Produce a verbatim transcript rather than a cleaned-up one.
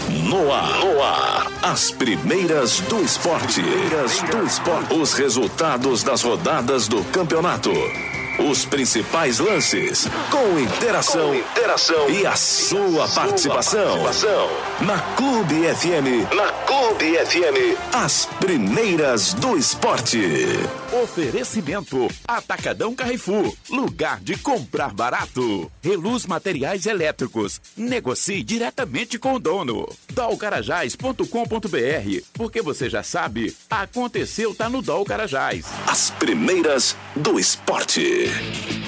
No ar. No ar. As primeiras do esporte. Primeiras do esporte. Os resultados das rodadas do campeonato. Os principais lances, com interação, com interação e a sua, sua participação. participação. Na Clube F M. Na Clube F M. As primeiras do esporte. Oferecimento: Atacadão Carrefour. Lugar de comprar barato. Reluz Materiais Elétricos. Negocie diretamente com o dono. dol carajás ponto com ponto b r. Porque você já sabe, aconteceu, tá no Dol Carajás. As primeiras do esporte.